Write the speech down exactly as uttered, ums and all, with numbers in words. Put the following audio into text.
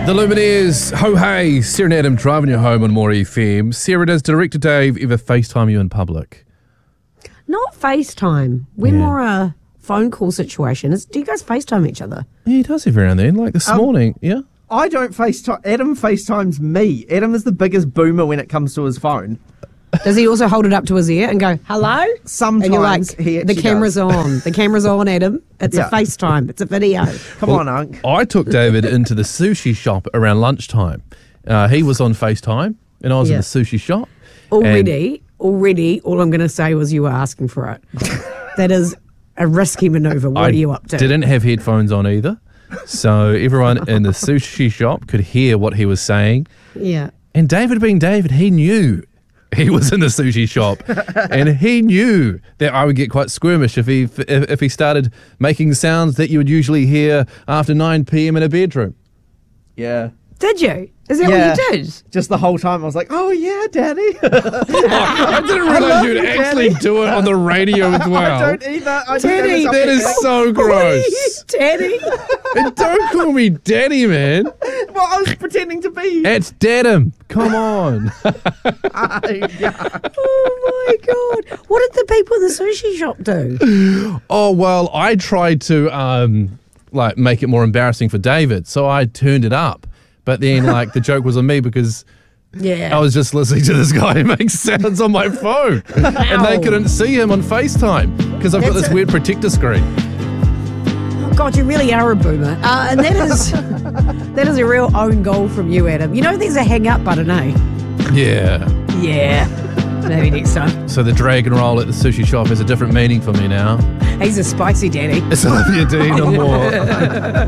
The Lumineers, ho hey, Sarah and Adam driving you home on More F M. Sarah, does Director Dave ever FaceTime you in public? Not FaceTime. We're Yeah. more a phone call situation. Is, do you guys FaceTime each other? Yeah, he does every now and then, like this Um, morning, yeah? I don't FaceTime. Adam FaceTimes me. Adam is the biggest boomer when it comes to his phone. Does he also hold it up to his ear and go, hello? Sometimes and you're like, he the actually camera's does. on. The camera's on, Adam. It's Yeah. a FaceTime. It's a video. Come on, Unc. I took David into the sushi shop around lunchtime. Uh, he was on FaceTime, and I was Yeah. in the sushi shop. Already, already, all I'm going to say was you were asking for it. That is a risky manoeuvre. What I are you up to? didn't have headphones on either, so everyone in the sushi shop could hear what he was saying. Yeah. And David being David, he knew he was in the sushi shop, and he knew that I would get quite squirmish if he if, if he started making sounds that you would usually hear after nine p.m. in a bedroom. Yeah. Did you? Is that Yeah. what you did? Just the whole time I was like, oh, yeah, Daddy. I didn't love realize you'd you, actually Daddy. do it on the radio as well. I don't either. I just Daddy, have That this is so gross. Daddy. And don't call me daddy, man. update. Well, I was pretending to be. It's Dadum. Come on. Yeah. Oh my God. What did the people in the sushi shop do? Oh, well, I tried to um, like make it more embarrassing for David, so I turned it up. But then, like, the joke was on me because Yeah. I was just listening to this guy make sounds on my phone, and they Ow. couldn't see him on FaceTime because I've got That's this a- weird protector screen. Oh God, you really are a boomer. Uh, and that is that is a real own goal from you, Adam. You know there's a hang up button, eh? Yeah. Yeah. Maybe next time. So the dragon roll at the sushi shop has a different meaning for me now. He's a spicy daddy. It's Olivia Dean or more.